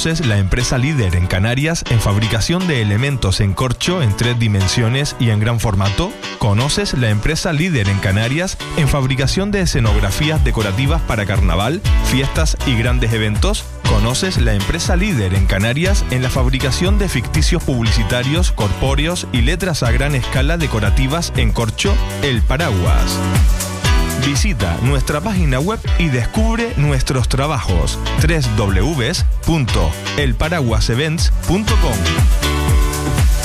¿Conoces la empresa líder en Canarias en fabricación de elementos en corcho en 3 dimensiones y en gran formato? ¿Conoces la empresa líder en Canarias en fabricación de escenografías decorativas para carnaval, fiestas y grandes eventos? ¿Conoces la empresa líder en Canarias en la fabricación de ficticios publicitarios, corpóreos y letras a gran escala decorativas en corcho? El Paraguas. Visita nuestra página web y descubre nuestros trabajos. www.elparaguasevents.com.